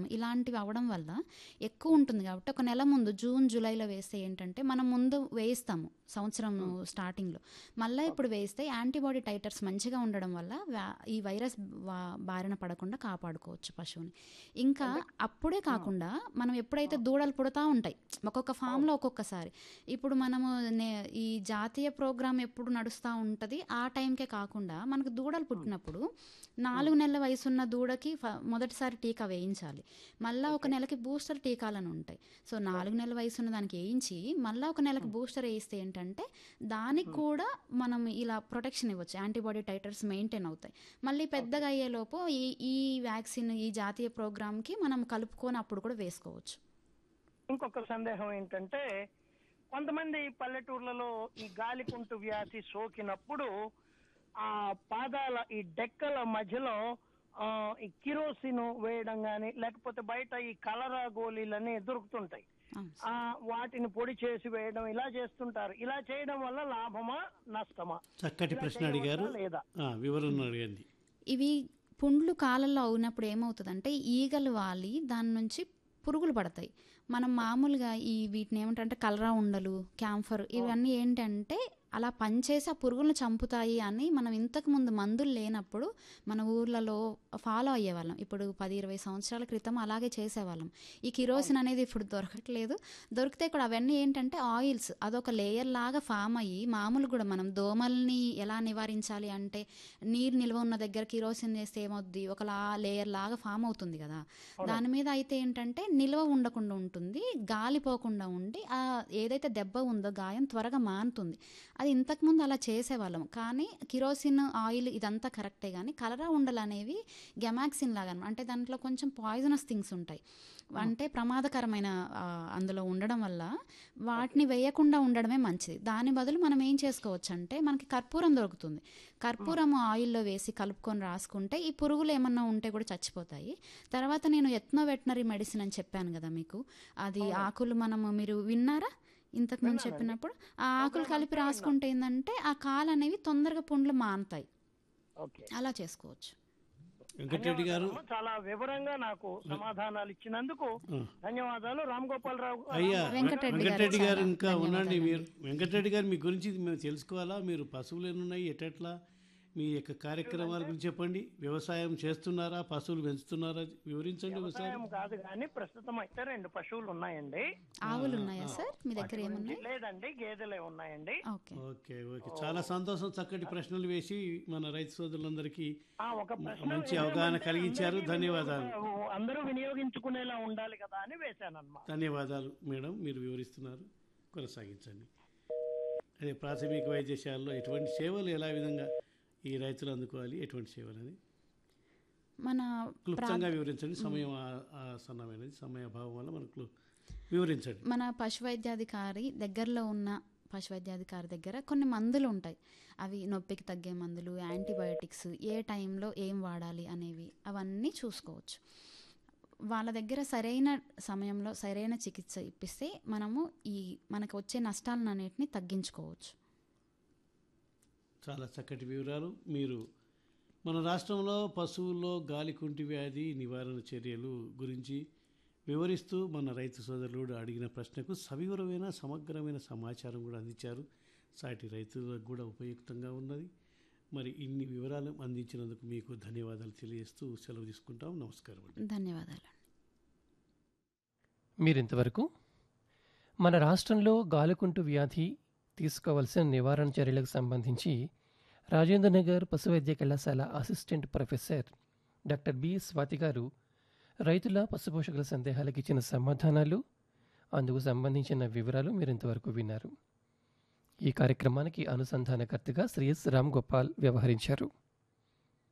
ఇలాంటివి అవ్వడం వల్ల ఎక్కువ ఉంటుంది కాబట్టి ఒక నెల ముందు జూన్ జూలైలో వేస్తే ఏంటంటే మనం ముందు వేయిస్తాము సంవత్సరం స్టార్టింగ్లో, మళ్ళీ ఇప్పుడు వేస్తే యాంటీబాడీ టైటర్స్ మంచిగా ఉండడం వల్ల ఈ వైరస్ బారిన పడకుండా కాపాడుకోవచ్చు పశువుని. ఇంకా అప్పుడే కాకుండా మనం ఎప్పుడైతే దూడలు పుడతా ఉంటాయి ఒక్కొక్క ఫామ్లో ఒక్కొక్కసారి, ఇప్పుడు మనము ఈ జాతీయ ప్రోగ్రామ్ ఎప్పుడు నడుస్తూ ఉంటుంది ఆ టైంకే కాకుండా మనకు దూడలు పుట్టినప్పుడు 4 నెలల వయసున్న దూడకి మొదటిసారి టీకా వేయించాలి, మళ్ళీ ఒక నెలకి బూస్టర్ టీకాలను ఉంటాయి. సో 4 నెలల వయసున్న దానికి వేయించి మళ్ళీ ఒక నెలకి బూస్టర్ వేయిస్తే ఏంటంటే దానికి కూడా మనం ఇలా ప్రొటెక్షన్ ఇవ్వచ్చు, యాంటీబాడీ టైటర్స్ మెయింటైన్ అవుతాయి. మళ్ళీ పెద్దగా అయ్యేలోపు ఈ వ్యాక్సిన్ ఈ జాతీయ ప్రోగ్రామ్కి మనం కలుపుకొని అప్పుడు కూడా వేసుకోవచ్చు. ఇంకొక సందేహం ఏంటంటే కొంతమంది పల్లెటూర్లలో ఈ గాలికుంటు వ్యాధి సోకినప్పుడు ఆ పాదాల ఈ డెక్కల మధ్యలో ఈ కిరోసిన్ వేయడం గాని లేకపోతే బయట ఈ కలరా గోళీలని దొరుకుతుంటాయి, వాటిని పొడి చేసి వేయడం ఇలా చేస్తుంటారు. ఇలా చేయడం వల్ల లాభమా నష్టమా? చక్కటి ప్రశ్న అడిగారు, వివరణ అడిగింది. ఇవి పుండ్లు కాళ్ళల్లో అవునప్పుడు ఏమవుతుందంటే ఈగలు వాలి దాని నుంచి పురుగులు పడతాయి. మనం మామూలుగా వీటిని ఏమంటారంటే కలరా ఉండలు, క్యాంఫర్ ఇవన్నీ ఏంటంటే అలా పనిచేసి ఆ పురుగులను చంపుతాయి అని మనం ఇంతకు ముందు మందులు లేనప్పుడు మన ఊర్లలో ఫాలో అయ్యేవాళ్ళం. ఇప్పుడు 10-20 సంవత్సరాల క్రితం అలాగే చేసేవాళ్ళం. ఈ కిరోసిన్ అనేది ఇప్పుడు దొరకట్లేదు, దొరికితే కూడా అవన్నీ ఏంటంటే ఆయిల్స్, అదొక లేయర్ లాగా ఫామ్ అయ్యి మామూలు కూడా మనం దోమల్ని ఎలా నివారించాలి అంటే నీరు నిల్వ ఉన్న దగ్గర కిరోసిన్ వేస్తే ఏమవుద్ది, ఒక లేయర్ లాగా ఫామ్ అవుతుంది కదా, దాని మీద అయితే ఏంటంటే నిల్వ ఉండకుండా ఉంటుంది, గాలిపోకుండా ఉండి ఏదైతే దెబ్బ ఉందో గాయం త్వరగా మానుతుంది. అది ఇంతకుముందు అలా చేసేవాళ్ళం. కానీ కిరోసిన్ ఆయిల్ ఇదంతా కరెక్టే, కానీ కలరా ఉండలు అనేవి గెమాక్సిన్ లాగా అంటే దాంట్లో కొంచెం పాయిజనస్ థింగ్స్ ఉంటాయి, అంటే ప్రమాదకరమైన అందులో ఉండడం వల్ల వాటిని వేయకుండా ఉండడమే మంచిది. దాని బదులు మనం ఏం చేసుకోవచ్చు అంటే మనకి కర్పూరం దొరుకుతుంది, కర్పూరం ఆయిల్లో వేసి కలుపుకొని రాసుకుంటే ఈ పురుగులు ఏమన్నా ఉంటే కూడా చచ్చిపోతాయి. తర్వాత నేను ఎత్నో వెటనరీ మెడిసిన్ అని చెప్పాను కదా మీకు, అది ఆకులు మీరు విన్నారా ఇంతకు ముందు చెప్పినప్పుడు, ఆ ఆకులు కలిపి రాసుకుంటే ఏంటంటే ఆ కాలు అనేవి తొందరగా పుండ్లు మానుతాయి. అలా చేసుకోవచ్చు. వెంకటరెడ్డి గారు చాలా వివరంగా నాకు సమాధానాలు ఇచ్చినందుకు ధన్యవాదాలు. రామ్ గోపాలరావు అయ్యా, వెంకటరెడ్డి గారు ఇంకా ఉండండి. మీరు వెంకటరెడ్డి గారు మీ గురించి మేము తెలుసుకోవాలా, మీరు పశువులు ఎన్నున్నాయి, ఎట్లా మీ యొక్క కార్యక్రమాల గురించి చెప్పండి. వ్యవసాయం చేస్తున్నారా, పశువులు పెంచుతున్నారా, వివరించండి. వ్యవసాయం కాదు కానీ ప్రస్తుతం అయితే 2 పశువులు ఉన్నాయండి. ఆవులు ఉన్నాయా సార్ మీ దగ్గర? ఏమున్నాయి? లేదండి, గేదెలే ఉన్నాయండి. ఓకే, చాలా సంతోషం. చక్కటి ప్రశ్నలు వేసి మన రైతు సోదరులందరికీ మంచి అవగాహన కలిగించారు. ధన్యవాదాలు. అందరూ వినియోగించుకునేలా ఉండాలి కదా అని వేశానన్నమాట. ధన్యవాదాలు మేడం, మీరు వివరిస్తున్నారు, కొనసాగించండి. అదే ప్రాథమిక వైద్యశాలలో ఎటువంటి సేవలు ఎలా విధంగా ఈ రైతులు అందుకోవాలి, ఎటువంటి సేవలు అని మన క్లుప్తంగా వివరించండి. సమయం ఆసన్నమైనది, సమయాభావం వల్ల మనకు వివరించండి. మన పశువైద్యాధికారి దగ్గరలో ఉన్న పశువైద్యాధికారి దగ్గర కొన్ని మందులు ఉంటాయి, అవి నొప్పికి తగ్గే మందులు, యాంటీబయాటిక్స్, ఏ టైంలో ఏం వాడాలి అనేవి అవన్నీ చూసుకోవచ్చు. వాళ్ళ దగ్గర సరైన సమయంలో సరైన చికిత్స ఇప్పిస్తే మనము మనకు వచ్చే నష్టాలను అన్నిటిని తగ్గించుకోవచ్చు. చాలా చక్కటి వివరాలు. మీరు మన రాష్ట్రంలో పశువుల్లో గాలికుంటి వ్యాధి నివారణ చర్యలు గురించి వివరిస్తూ మన రైతు సోదరులు అడిగిన ప్రశ్నకు సవివరమైన సమగ్రమైన సమాచారం కూడా అందించారు. సాటి రైతులకు కూడా ఉపయుక్తంగా ఉన్నది. మరి ఇన్ని వివరాలు అందించినందుకు మీకు ధన్యవాదాలు తెలియజేస్తూ సెలవు తీసుకుంటాం. నమస్కారం. ధన్యవాదాలు. మీరింతవరకు మన రాష్ట్రంలో గాలికుంటు వ్యాధి తీసుకోవాల్సిన నివారణ చర్యలకు సంబంధించి రాజేంద్రనగర్ పశు వైద్య కళాశాల assistant professor doctor B Swathi గారు రైతుల పశుపోషకుల సందేహాలకు ఇచ్చిన సమాధానాలు, అందుకు సంబంధించిన వివరాలు మీరు ఇంతవరకు విన్నారు. ఈ కార్యక్రమానికి అనుసంధానకర్తగా శ్రీ ఎస్ రామ్ గోపాల్ వ్యవహరించారు.